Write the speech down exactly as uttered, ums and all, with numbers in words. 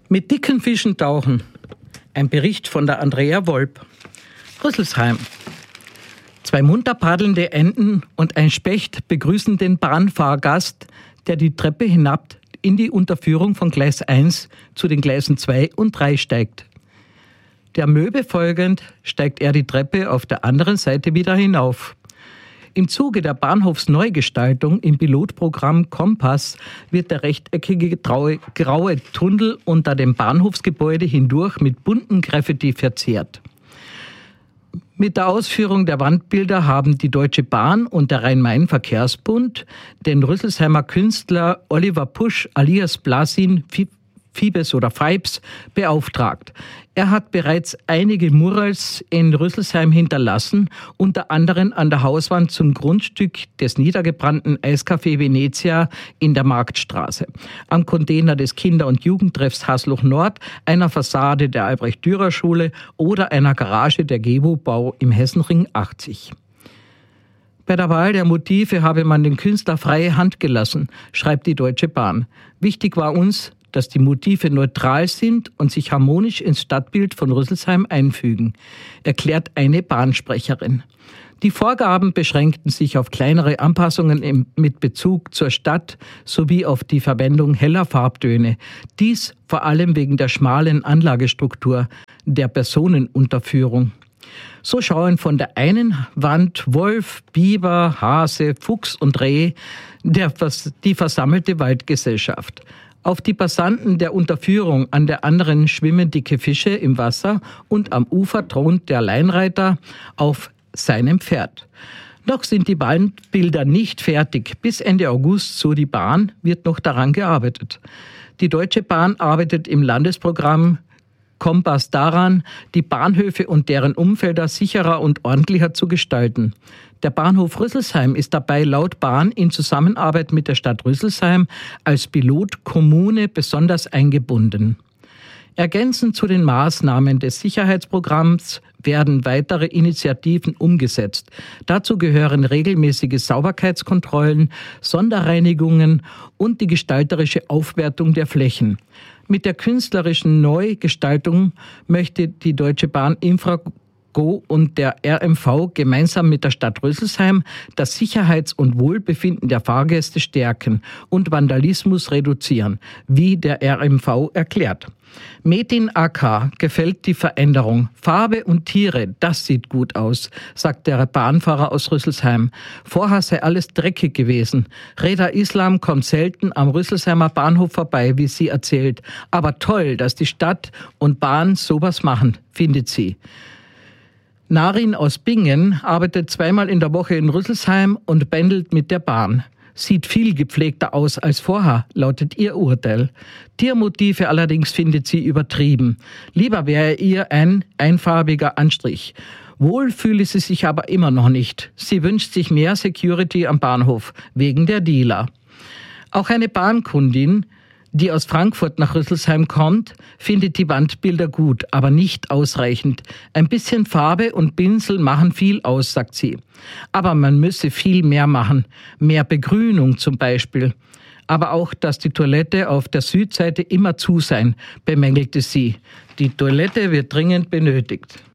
Mit dicken Fischen tauchen. Ein Bericht von der Andrea Wolp. Rüsselsheim. Zwei munter paddelnde Enten und ein Specht begrüßen den Bahnfahrgast, der die Treppe hinab in die Unterführung von Gleis eins zu den Gleisen zwei und drei steigt. Der Möwe folgend steigt er die Treppe auf der anderen Seite wieder hinauf. Im Zuge der Bahnhofsneugestaltung im Pilotprogramm Kompass wird der rechteckige graue, graue Tunnel unter dem Bahnhofsgebäude hindurch mit bunten Graffiti verziert. Mit der Ausführung der Wandbilder haben die Deutsche Bahn und der Rhein-Main-Verkehrsbund den Rüsselsheimer Künstler Oliver Pusch alias Blasin Fiebes oder Feibs beauftragt. Er hat bereits einige Murals in Rüsselsheim hinterlassen, unter anderem an der Hauswand zum Grundstück des niedergebrannten Eiscafé Venezia in der Marktstraße, am Container des Kinder- und Jugendtreffs Hasluch Nord, einer Fassade der Albrecht-Dürer-Schule oder einer Garage der Gewo-Bau im Hessenring achtzig. Bei der Wahl der Motive habe man den Künstler freie Hand gelassen, schreibt die Deutsche Bahn. Wichtig war uns, dass die Motive neutral sind und sich harmonisch ins Stadtbild von Rüsselsheim einfügen, erklärt eine Bahnsprecherin. Die Vorgaben beschränkten sich auf kleinere Anpassungen im, mit Bezug zur Stadt sowie auf die Verwendung heller Farbtöne. Dies vor allem wegen der schmalen Anlagestruktur der Personenunterführung. So schauen von der einen Wand Wolf, Biber, Hase, Fuchs und Reh der, die versammelte Waldgesellschaft. Auf die Passanten der Unterführung an der anderen schwimmen dicke Fische im Wasser und am Ufer thront der Leinreiter auf seinem Pferd. Noch sind die Wandbilder nicht fertig. Bis Ende August, so die Bahn, wird noch daran gearbeitet. Die Deutsche Bahn arbeitet im Landesprogramm Kompass daran, die Bahnhöfe und deren Umfelder sicherer und ordentlicher zu gestalten. Der Bahnhof Rüsselsheim ist dabei laut Bahn in Zusammenarbeit mit der Stadt Rüsselsheim als Pilotkommune besonders eingebunden. Ergänzend zu den Maßnahmen des Sicherheitsprogramms werden weitere Initiativen umgesetzt. Dazu gehören regelmäßige Sauberkeitskontrollen, Sonderreinigungen und die gestalterische Aufwertung der Flächen. Mit der künstlerischen Neugestaltung möchte die Deutsche Bahn Infrago und der R M V gemeinsam mit der Stadt Rüsselsheim das Sicherheits- und Wohlbefinden der Fahrgäste stärken und Vandalismus reduzieren, wie der R M V erklärt. Metin A K gefällt die Veränderung. Farbe und Tiere, das sieht gut aus, sagt der Bahnfahrer aus Rüsselsheim. Vorher sei alles dreckig gewesen. Reda Islam kommt selten am Rüsselsheimer Bahnhof vorbei, wie sie erzählt. Aber toll, dass die Stadt und Bahn sowas machen, findet sie. Narin aus Bingen arbeitet zweimal in der Woche in Rüsselsheim und pendelt mit der Bahn. Sieht viel gepflegter aus als vorher, lautet ihr Urteil. Tiermotive allerdings findet sie übertrieben. Lieber wäre ihr ein einfarbiger Anstrich. Wohl fühle sie sich aber immer noch nicht. Sie wünscht sich mehr Security am Bahnhof, wegen der Dealer. Auch eine Bahnkundin, die aus Frankfurt nach Rüsselsheim kommt, findet die Wandbilder gut, aber nicht ausreichend. Ein bisschen Farbe und Pinsel machen viel aus, sagt sie. Aber man müsse viel mehr machen. Mehr Begrünung zum Beispiel. Aber auch, dass die Toilette auf der Südseite immer zu sein, bemängelte sie. Die Toilette wird dringend benötigt.